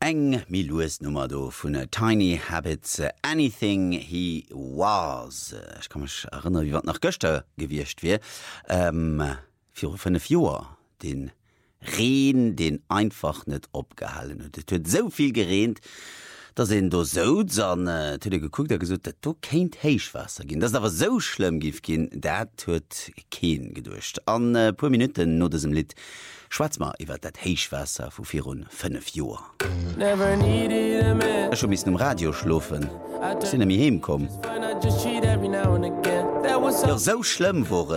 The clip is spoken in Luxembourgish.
eng Milosnummer do vun Tiny Habits Anything He Was. Ich kann mich erinnern, wie wat nach Göster gewircht wie. 4 Joer den Reen den einfach net opgehalen. Et huet soviel gereent, dass do so geguckt gesot, dat du kenint Heichwasser gin. Das awer so schlimm gif gin, dat huet keen gedurcht. An paar Minuten no desem Lied Schwarzmar iwwer dat Heichwasser vu 5 Joer. Schon bis Radio schlofen sinn mi hemkom. Ja, so schlimm wurde